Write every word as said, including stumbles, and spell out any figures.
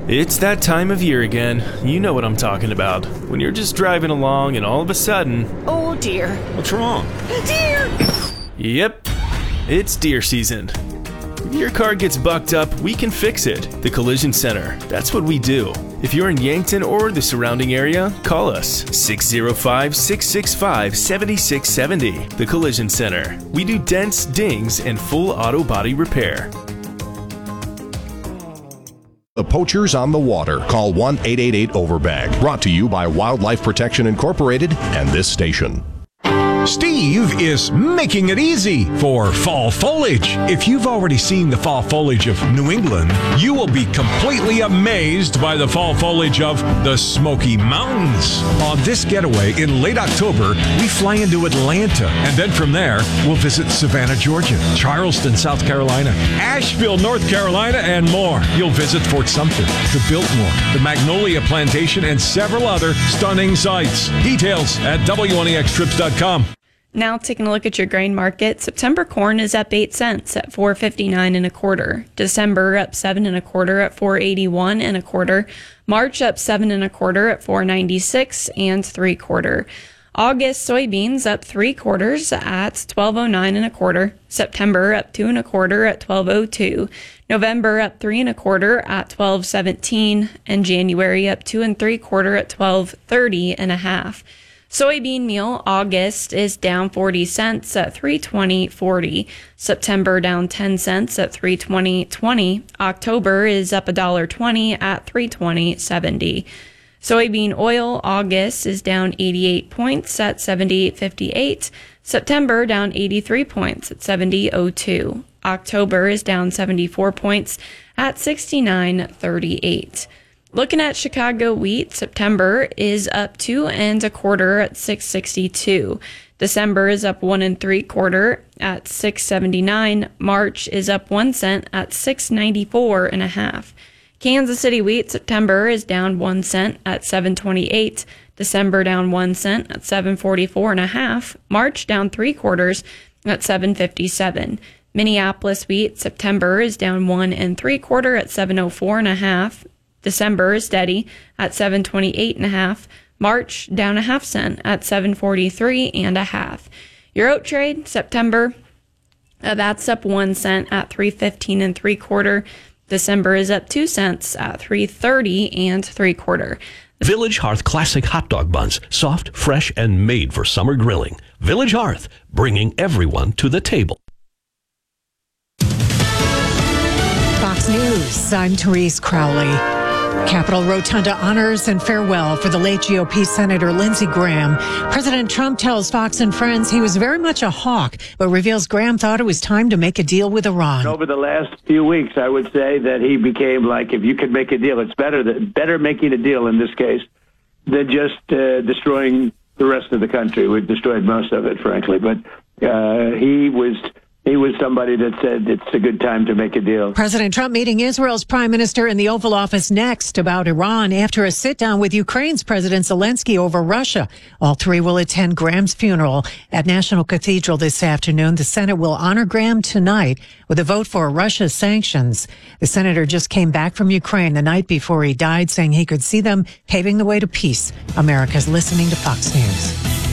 It's that time of year again. You know what I'm talking about. When you're just driving along and all of a sudden... Oh dear. What's wrong? Deer! Yep, it's deer season. If your car gets bucked up, we can fix it. The Collision Center. That's what we do. If you're in Yankton or the surrounding area, call us six oh five, six six five, seven six seven oh. The Collision Center. We do dents, dings, and full auto body repair. The Poachers on the Water. Call one eight eight eight OVERBAG. Brought to you by Wildlife Protection Incorporated and this station. Steve is making it easy for fall foliage. If you've already seen the fall foliage of New England, you will be completely amazed by the fall foliage of the Smoky Mountains. On this getaway in late October, we fly into Atlanta, and then from there, we'll visit Savannah, Georgia, Charleston, South Carolina, Asheville, North Carolina, and more. You'll visit Fort Sumter, the Biltmore, the Magnolia Plantation, and several other stunning sights. Details at W N E X trips dot com. Now taking a look at your grain market, September corn is up eight cents at four fifty-nine and a quarter. December up seven and a quarter at four eighty-one and a quarter. March up seven and a quarter at four ninety-six and three quarter. August soybeans up three quarters at twelve oh nine and a quarter. September up two and a quarter at twelve oh two. November up three and a quarter at twelve seventeen, and January up two and three quarter at twelve thirty and a half. Soybean meal, August is down forty cents at three twenty forty. September down ten cents at three twenty twenty. October is up one dollar twenty at three twenty seventy. Soybean oil, August is down eighty-eight points at seventy-eight fifty-eight. September down eighty-three points at seventy oh two. October is down seventy-four points at sixty-nine thirty-eight. Looking at Chicago wheat, September is up two and a quarter at six sixty-two. December is up one and three quarter at six seventy-nine. March is up one cent at six ninety-four and a half. Kansas City wheat, September is down one cent at seven twenty-eight. December down one cent at seven forty-four and a half. March down three quarters at seven fifty-seven. Minneapolis wheat, September is down one and three quarter at seven oh four and a half. December is steady at seven twenty-eight and a half. March down a half cent at seven forty-three and a half. Your oat trade, September, uh, that's up one cent at three fifteen and three quarter. December is up two cents at three thirty and three quarter. Village Hearth Classic Hot Dog Buns. Soft, fresh, and made for summer grilling. Village Hearth, bringing everyone to the table. Fox News, I'm Therese Crowley. Capitol Rotunda honors and farewell for the late G O P Senator Lindsey Graham. President Trump tells Fox and Friends he was very much a hawk, but reveals Graham thought it was time to make a deal with Iran. Over the last few weeks, I would say that he became like, if you could make a deal, it's better that, better making a deal in this case than just uh, destroying the rest of the country. We've destroyed most of it, frankly. But uh, he was... He was somebody that said it's a good time to make a deal. President Trump meeting Israel's prime minister in the Oval Office next about Iran after a sit-down with Ukraine's President Zelensky over Russia. All three will attend Graham's funeral at National Cathedral this afternoon. The Senate will honor Graham tonight with a vote for Russia's sanctions. The senator just came back from Ukraine the night before he died, saying he could see them paving the way to peace. America's listening to Fox News.